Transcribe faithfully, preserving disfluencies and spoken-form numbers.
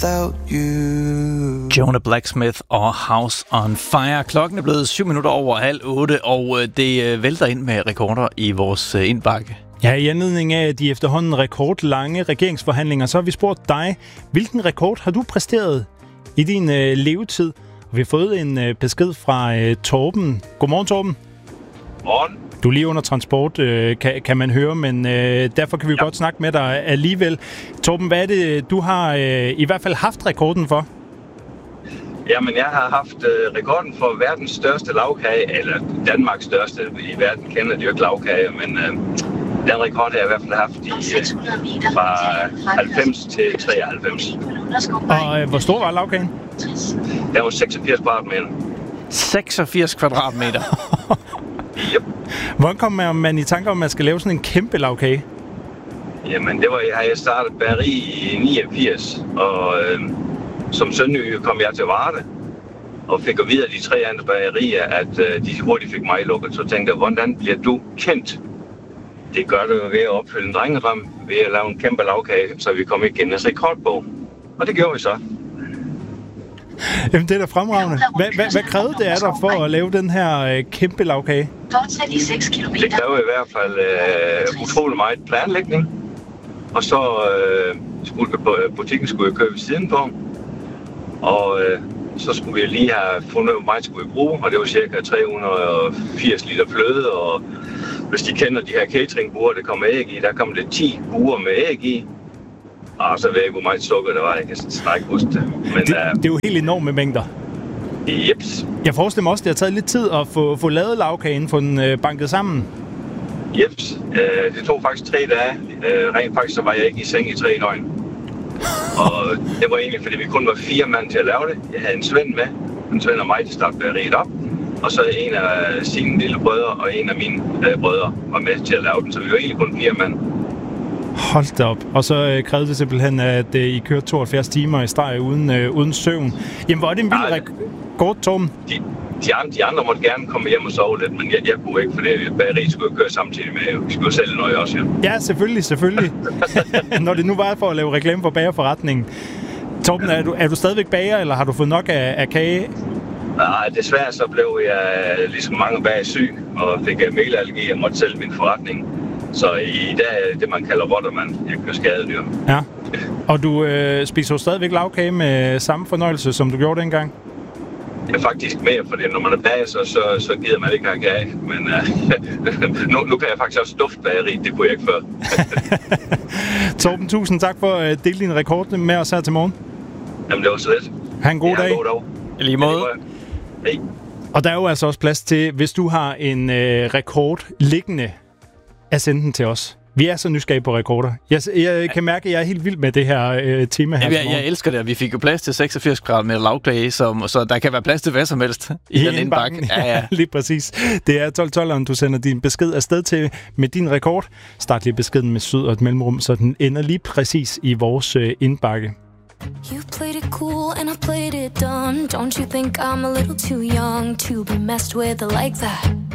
without you. Jonah Blacksmith og House on Fire. Klokken er blevet syv minutter over halv otte, og det vælter ind med rekorder i vores indbakke. Ja, i anledning af de efterhånden rekordlange regeringsforhandlinger, så har vi spurgt dig, hvilken rekord har du præsteret i din øh, levetid? Og vi har fået en øh, besked fra øh, Torben. Godmorgen, Torben. Morgen. Du er lige under transport, øh, kan, kan man høre, men øh, derfor kan vi ja. godt snakke med dig alligevel. Torben, hvad er det, du har øh, i hvert fald haft rekorden for? Jamen, jeg har haft øh, rekorden for verdens største lavkage, eller Danmarks største. I verden kender de jo ikke lavkage, men øh, den rekord har jeg i hvert fald haft i, øh, fra halvfems til treoghalvfems. Og øh, hvor stor var lavkagen? Den var seksogfirs kvadratmeter. seksogfirs kvadratmeter? Yep. Hvordan kommer man i tanker om, at man skal lave sådan en kæmpe lavkage? Jamen, det var, jeg, jeg startet bageri i niogfirs, og øh, som sønderjyde kom jeg til Varde, og fik at vide af de tre andre bagerier, at øh, de hurtigt fik mig lukket. Så tænkte jeg, hvordan bliver du kendt? Det gør du ved at opfylde en drengedrøm, ved at lave en kæmpe lavkage, så vi kom igen i rekordbog. Og det gjorde vi så. Jamen, det er da fremragende. Hvad, hvad, hvad krævede det af dig for at lave den her øh, kæmpe lavkage? Det kræver i hvert fald øh, utrolig meget planlægning. Og så øh, skulle butikken skulle købe siden på. Og øh, så skulle vi lige have fundet, hvor meget skulle vi bruge. Og det var cirka tre hundrede og firs liter fløde. Og hvis de kender de her cateringbuer, der kommer æg i, der kommer det ti buer med æg i. Og så ved jeg ikke, hvor meget sukker der var. Jeg kan snart ikke huske det. Men, det, uh, det er jo helt enorme mængder. Jeps. Jeg forestiller mig også, det har taget lidt tid at få, få lavet lavkagen, få den øh, banket sammen. Jeps. Uh, det tog faktisk tre dage. Uh, rent faktisk så var jeg ikke i seng i tre døgn. Og det var egentlig, fordi vi kun var fire mand til at lave det. Jeg havde en Svend med. En Svend og mig, der startede bageriet op. Og så en af sine lille brødre og en af mine uh, brødre var med til at lave den. Så vi var egentlig kun fire mand. Hold da op. Og så øh, krævede det simpelthen, at øh, I kørte tooghalvfjerds timer i streg uden, øh, uden søvn. Jamen, hvor er det en vild rekord, Torben? De, de, andre, de andre måtte gerne komme hjem og sove lidt, men jeg, jeg kunne ikke, for det bageriet skulle køre samtidig med. Vi skulle sælge noget også, ja. Ja, selvfølgelig, selvfølgelig. Når det nu var for at lave reklame for bagerforretningen. Torben, er du, er du stadigvæk bager, eller har du fået nok af, af kage? Nej, desværre så blev jeg ligesom mange bag syg, og fik melallergi og måtte sælge min forretning. Så i dag er det, man kalder rottermand. Jeg kan skadedyr. Ja. Og du øh, spiser jo stadigvæk lavkage med samme fornøjelse, som du gjorde dengang? Jeg er faktisk mere, for når man er bager, så, så, så gider man ikke have kage. Men uh, nu, nu kan jeg faktisk også dufte bageri. Det kunne jeg ikke før. Torben, tusind tak for at dele din rekord med os her til morgen. Jamen, det var så lidt. Ha' en god dag. En god dag. I lige måde. Hej. Og der er jo altså også plads til, hvis du har en øh, rekord liggende, at sende den til os. Vi er så nysgerrige på rekorder. Jeg, jeg kan mærke, at jeg er helt vild med det her øh, tema her. Ja, jeg, jeg elsker det, og vi fik jo plads til seksogfirs kvadratmeter lavkage, så, så der kan være plads til hvad som helst i, I den indbakke. Ja, ja. Lige præcis. Det er tolv tolv, du sender din besked afsted til med din rekord. Start lige beskeden med syd og et mellemrum, så den ender lige præcis i vores øh, indbakke. You played it cool and I played it dumb. Don't you think I'm a little too young to be messed with like that?